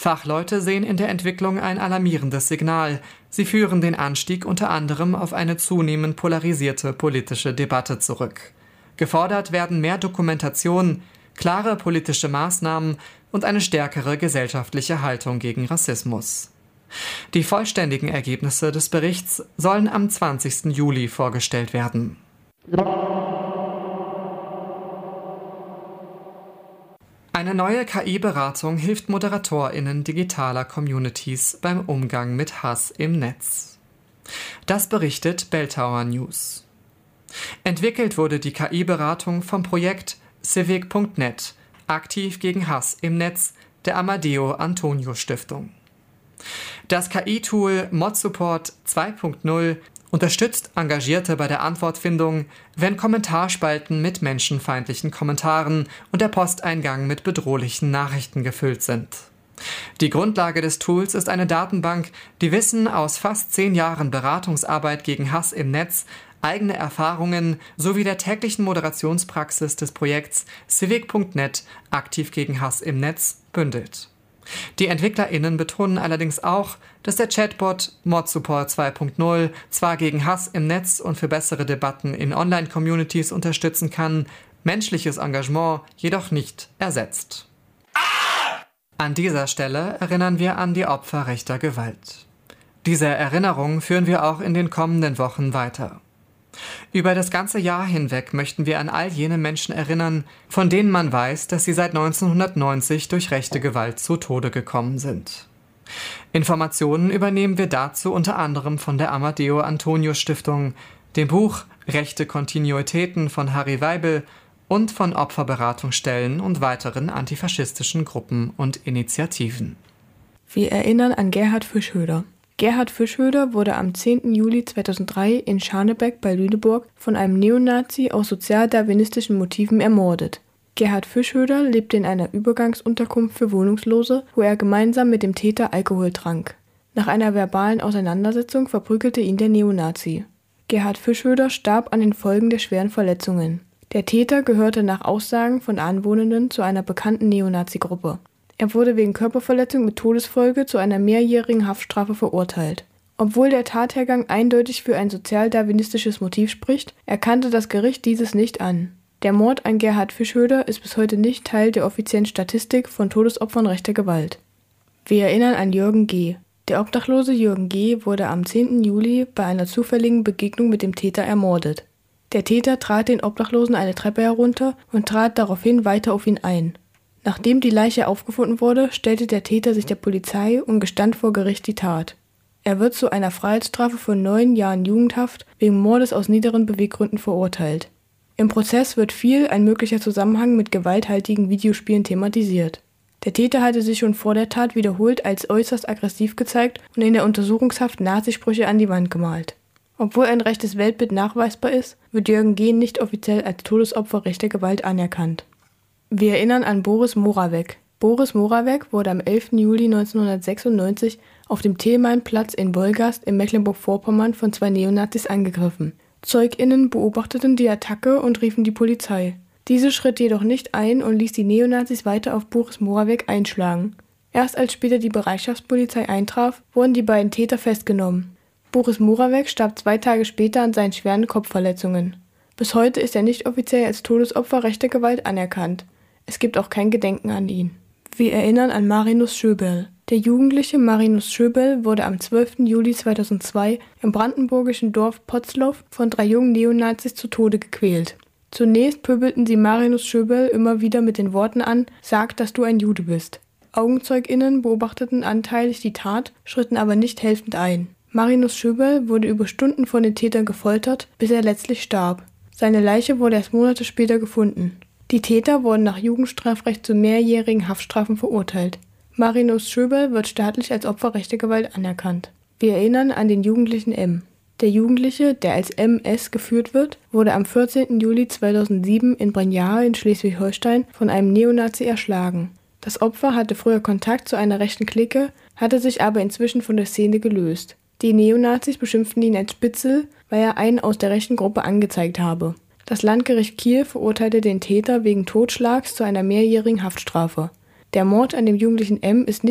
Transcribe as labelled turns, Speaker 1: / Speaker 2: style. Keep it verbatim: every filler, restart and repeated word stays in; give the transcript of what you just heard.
Speaker 1: Fachleute sehen in der Entwicklung ein alarmierendes Signal. Sie führen den Anstieg unter anderem auf eine zunehmend polarisierte politische Debatte zurück. Gefordert werden mehr Dokumentation, klare politische Maßnahmen und eine stärkere gesellschaftliche Haltung gegen Rassismus. Die vollständigen Ergebnisse des Berichts sollen am zwanzigsten Juli vorgestellt werden. Eine neue K I-Beratung hilft ModeratorInnen digitaler Communities beim Umgang mit Hass im Netz. Das berichtet Belltower News. Entwickelt wurde die K I-Beratung vom Projekt Civic Punkt net, aktiv gegen Hass im Netz, der Amadeo Antonio Stiftung. Das K I-Tool ModSupport zwei Punkt null unterstützt Engagierte bei der Antwortfindung, wenn Kommentarspalten mit menschenfeindlichen Kommentaren und der Posteingang mit bedrohlichen Nachrichten gefüllt sind. Die Grundlage des Tools ist eine Datenbank, die Wissen aus fast zehn Jahren Beratungsarbeit gegen Hass im Netz, eigene Erfahrungen sowie der täglichen Moderationspraxis des Projekts Civic Punkt net aktiv gegen Hass im Netz bündelt. Die EntwicklerInnen betonen allerdings auch, dass der Chatbot ModSupport zwei Punkt null zwar gegen Hass im Netz und für bessere Debatten in Online-Communities unterstützen kann, menschliches Engagement jedoch nicht ersetzt. An dieser Stelle erinnern wir an die Opfer rechter Gewalt. Diese Erinnerung führen wir auch in den kommenden Wochen weiter. Über das ganze Jahr hinweg möchten wir an all jene Menschen erinnern, von denen man weiß, dass sie seit neunzehnhundertneunzig durch rechte Gewalt zu Tode gekommen sind. Informationen übernehmen wir dazu unter anderem von der Amadeo Antonio Stiftung, dem Buch Rechte Kontinuitäten von Harry Weibel und von Opferberatungsstellen und weiteren antifaschistischen Gruppen und Initiativen.
Speaker 2: Wir erinnern an Gerhard Fischhöder. Gerhard Fischhöder wurde am zehnten Juli zweitausenddrei in Scharnebeck bei Lüneburg von einem Neonazi aus sozialdarwinistischen Motiven ermordet. Gerhard Fischhöder lebte in einer Übergangsunterkunft für Wohnungslose, wo er gemeinsam mit dem Täter Alkohol trank. Nach einer verbalen Auseinandersetzung verprügelte ihn der Neonazi. Gerhard Fischhöder starb an den Folgen der schweren Verletzungen. Der Täter gehörte nach Aussagen von Anwohnenden zu einer bekannten Neonazi-Gruppe. Er wurde wegen Körperverletzung mit Todesfolge zu einer mehrjährigen Haftstrafe verurteilt. Obwohl der Tathergang eindeutig für ein sozialdarwinistisches Motiv spricht, erkannte das Gericht dieses nicht an. Der Mord an Gerhard Fischhöder ist bis heute nicht Teil der offiziellen Statistik von Todesopfern rechter Gewalt. Wir erinnern an Jürgen G. Der obdachlose Jürgen G. wurde am zehnten Juli bei einer zufälligen Begegnung mit dem Täter ermordet. Der Täter trat den Obdachlosen eine Treppe herunter und trat daraufhin weiter auf ihn ein. Nachdem die Leiche aufgefunden wurde, stellte der Täter sich der Polizei und gestand vor Gericht die Tat. Er wird zu einer Freiheitsstrafe von neun Jahren Jugendhaft wegen Mordes aus niederen Beweggründen verurteilt. Im Prozess wird viel ein möglicher Zusammenhang mit gewalthaltigen Videospielen thematisiert. Der Täter hatte sich schon vor der Tat wiederholt als äußerst aggressiv gezeigt und in der Untersuchungshaft Nazisprüche an die Wand gemalt. Obwohl ein rechtes Weltbild nachweisbar ist, wird Jürgen G. nicht offiziell als Todesopfer rechter Gewalt anerkannt. Wir erinnern an Boris Moravec. Boris Moravec wurde am elften Juli neunzehnhundertsechsundneunzig auf dem Thälmannplatz in Wolgast in Mecklenburg-Vorpommern von zwei Neonazis angegriffen. ZeugInnen beobachteten die Attacke und riefen die Polizei. Diese schritt jedoch nicht ein und ließ die Neonazis weiter auf Boris Moravec einschlagen. Erst als später die Bereitschaftspolizei eintraf, wurden die beiden Täter festgenommen. Boris Moravec starb zwei Tage später an seinen schweren Kopfverletzungen. Bis heute ist er nicht offiziell als Todesopfer rechter Gewalt anerkannt. Es gibt auch kein Gedenken an ihn. Wir erinnern an Marinus Schöberl. Der jugendliche Marinus Schöberl wurde am zwölften Juli zweitausendzwei im brandenburgischen Dorf Potzlow von drei jungen Neonazis zu Tode gequält. Zunächst pöbelten sie Marinus Schöberl immer wieder mit den Worten an: „Sag, dass du ein Jude bist." AugenzeugInnen beobachteten anteilig die Tat, schritten aber nicht helfend ein. Marinus Schöberl wurde über Stunden von den Tätern gefoltert, bis er letztlich starb. Seine Leiche wurde erst Monate später gefunden. Die Täter wurden nach Jugendstrafrecht zu mehrjährigen Haftstrafen verurteilt. Marinus Schöberl wird staatlich als Opfer rechter Gewalt anerkannt. Wir erinnern an den Jugendlichen M. Der Jugendliche, der als M S geführt wird, wurde am vierzehnten Juli zweitausendsieben in Brynjahr in Schleswig-Holstein von einem Neonazi erschlagen. Das Opfer hatte früher Kontakt zu einer rechten Clique, hatte sich aber inzwischen von der Szene gelöst. Die Neonazis beschimpften ihn als Spitzel, weil er einen aus der rechten Gruppe angezeigt habe. Das Landgericht Kiel verurteilte den Täter wegen Totschlags zu einer mehrjährigen Haftstrafe. Der Mord an dem jugendlichen M ist